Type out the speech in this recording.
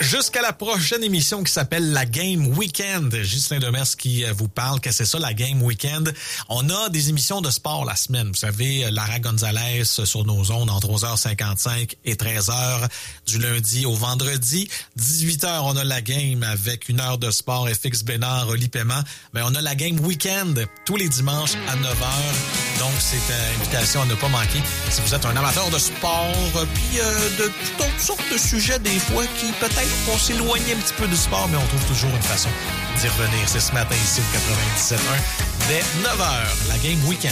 Jusqu'à la prochaine émission qui s'appelle La Game Weekend. Justin Demers qui vous parle. Qu'est-ce que c'est ça, la Game Weekend? On a des émissions de sport la semaine. Vous savez, Lara Gonzalez sur nos ondes entre 11h55 et 13h du lundi au vendredi. 18h, on a la Game avec 1 heure de sport. FX Bénard, Oli Paiement. Ben, on a la Game Weekend tous les dimanches à 9h. Donc, c'est une invitation à ne pas manquer. Si vous êtes un amateur de sport, puis de toutes sortes de sujets des fois qui peut-être vont s'éloigner un petit peu du sport, mais on trouve toujours une façon d'y revenir. C'est ce matin ici au 97.1 dès 9h, la Game Weekend.